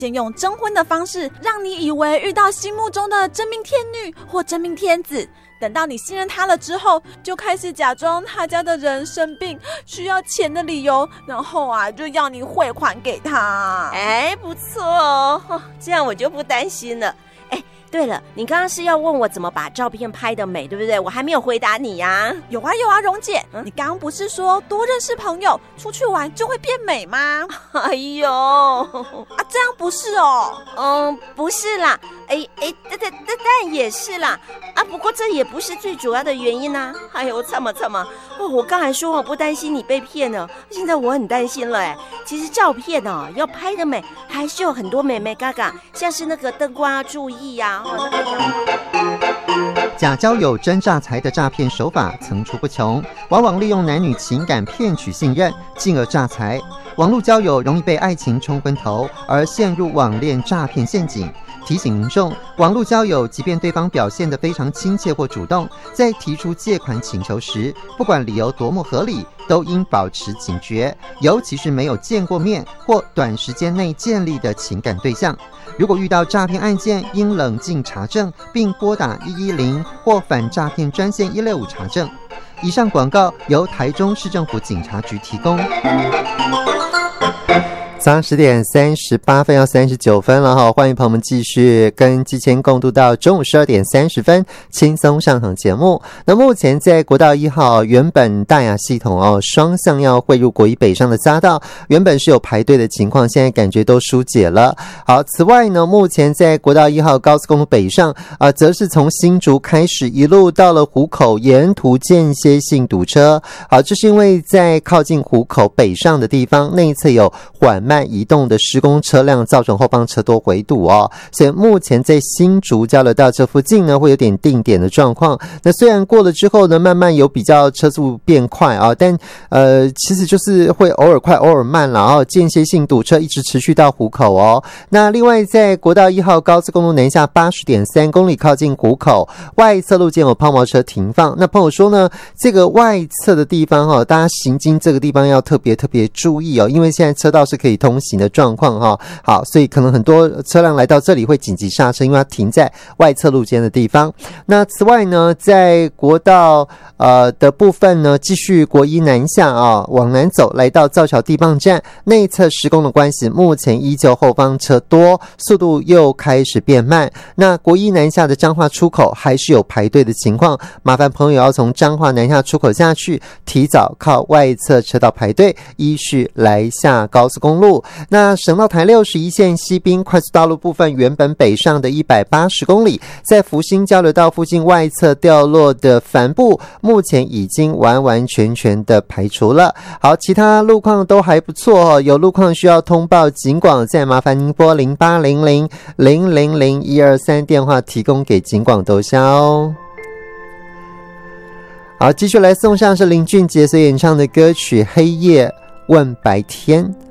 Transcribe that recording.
先用征婚的方式让你以为遇到心目中的真命天女或真命天子，等到你信任他了之后，就开始假装他家的人生病需要钱的理由，然后就要你汇款给他。 不错哦，这样我就不担心了。对了，你刚刚是要问我怎么把照片拍得美，对不对？我还没有回答你呀。 有啊，蓉姐，你刚刚不是说多认识朋友，出去玩就会变美吗？ 哎呦， 这样不是哦？ 不是啦，但也是啦。不过这也不是最主要的原因啊。哎呦，惨嘛，我刚才说我不担心你被骗了，现在我很担心了。其实照片要拍得美，还是有很多美美嘎嘎，像是那个灯光要注意呀。 假交友真诈财的诈骗手法层出不穷，往往利用男女情感骗取信任，进而诈财。网络交友容易被爱情冲昏头，而陷入网恋诈骗陷阱。提醒民众，网络交友即便对方表现得非常亲切或主动，在提出借款请求时，不管理由多么合理，都应保持警觉，尤其是没有见过面或短时间内建立的情感对象。如果遇到诈骗案件，应冷静查证，并拨打110或反诈骗专线165查证。以上广告由台中市政府警察局提供。早上10点38分要39分了哈，欢迎朋友们继续跟季谦共度到中午12点30分轻松上场节目。那目前在国道1号原本大雅系统双向要汇入国一北上的匝道，原本是有排队的情况，现在感觉都疏解了。好，此外呢，目前在国道1号高速公路北上则是从新竹开始一路到了湖口，沿途间歇性堵车。好，这是因为在靠近湖口北上的地方内侧有缓慢移动的施工车辆，造成后方车多回堵所以目前在新竹交流道这附近呢，会有点定点的状况。那虽然过了之后呢，慢慢有比较车速变快但其实就是会偶尔快偶尔慢了间歇性堵车一直持续到湖口那另外在国道1号高速公路南下 80.3 公里靠近湖口外侧路肩有抛锚车停放。那朋友说呢，这个外侧的地方大家行经这个地方要特别注意因为现在车道是可以通行的状况好，所以可能很多车辆来到这里会紧急刹车，因为它停在外侧路肩的地方。那此外呢，在国道的部分呢，继续国一南下往南走，来到造桥地磅站内侧施工的关系，目前依旧后方车多，速度又开始变慢。那国一南下的彰化出口还是有排队的情况，麻烦朋友要从彰化南下出口下去，提早靠外侧车道排队，依序来下高速公路。那省道台61线西滨快速道路部分，原本北上的180公里，在福兴交流道附近外侧掉落的帆布，目前已经完全的排除了。好，其他路况都还不错有路况需要通报警广，再麻烦您拨0800000123电话提供给警广兜销好，继续来送上是林俊杰所演唱的歌曲《黑夜问白天》。